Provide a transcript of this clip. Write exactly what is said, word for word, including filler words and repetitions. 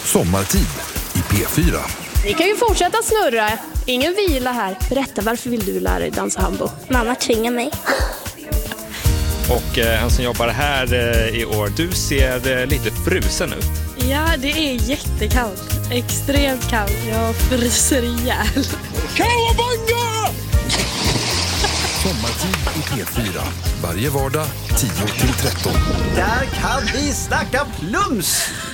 Sommartid i P fyra. Ni kan ju fortsätta snurra. Ingen vila här. Berätta, varför vill du lära dig dansa hambo? Mamma tvingar mig. Och eh, han som jobbar här eh, i år, du ser eh, lite frusen ut. Ja, det är jättekallt. Extremt kallt. Jag fryser ihjäl. Kawabanga! Sommartid i P fyra. Varje vardag tio till tretton. Där kan vi snacka plums!